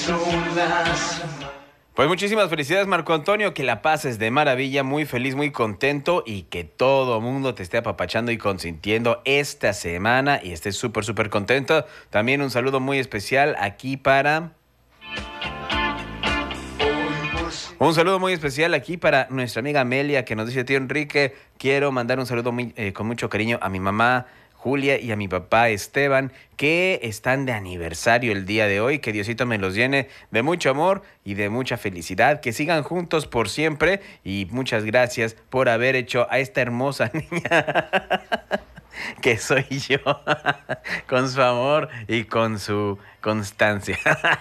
Pues muchísimas felicidades, Marco Antonio, que la pases de maravilla, muy feliz, muy contento y que todo mundo te esté apapachando y consintiendo esta semana y estés súper, súper contento. También un saludo muy especial aquí para... Un saludo muy especial aquí para nuestra amiga Amelia, que nos dice: tío Enrique, quiero mandar un saludo con mucho cariño a mi mamá Julia y a mi papá Esteban, que están de aniversario el día de hoy. Que Diosito me los llene de mucho amor y de mucha felicidad. Que sigan juntos por siempre. Y muchas gracias por haber hecho a esta hermosa niña que soy yo, con su amor y con su constancia.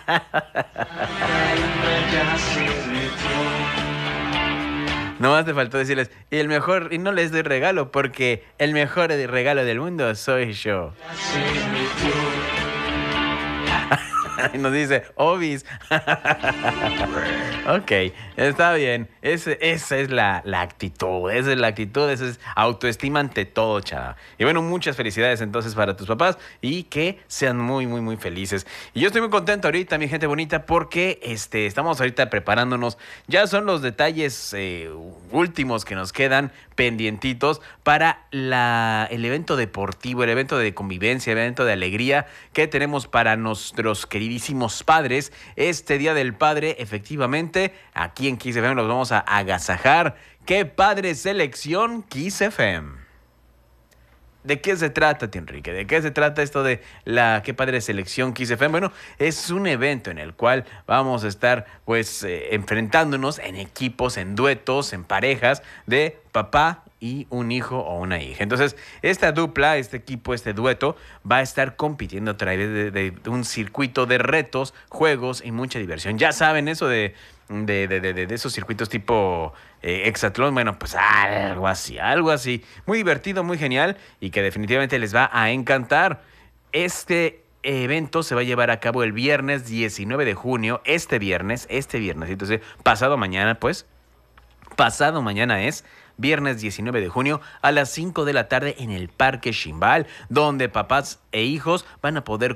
No más te faltó decirles, y el mejor, y no les doy regalo, porque el mejor regalo del mundo soy yo. Y nos dice, Obis. Ok, está bien. Esa es la actitud. Esa es la actitud. Esa es autoestima ante todo, chava. Y bueno, muchas felicidades entonces para tus papás y que sean muy, muy, muy felices. Y yo estoy muy contento ahorita, mi gente bonita, porque estamos ahorita preparándonos. Ya son los detalles últimos que nos quedan pendientitos para el evento deportivo, el evento de convivencia, el evento de alegría que tenemos para nuestros queridísimos padres. Este Día del Padre, efectivamente, aquí en Kiss FM los vamos a agasajar. ¡Qué padre selección, Kiss FM! ¿De qué se trata, tío Enrique? ¿De qué se trata esto de la Qué Padre Selección Kiss FM? Bueno, es un evento en el cual vamos a estar pues enfrentándonos en equipos, en duetos, en parejas de papá y un hijo o una hija. Entonces, esta dupla, este equipo, este dueto, va a estar compitiendo a través de un circuito de retos, juegos y mucha diversión. Ya saben, eso de esos circuitos tipo hexatlón, bueno, pues algo así. Muy divertido, muy genial y que definitivamente les va a encantar. Este evento se va a llevar a cabo el viernes 19 de junio, este viernes, entonces pasado mañana es viernes 19 de junio a las 5 de la tarde en el Parque Ximbal, donde papás e hijos van a poder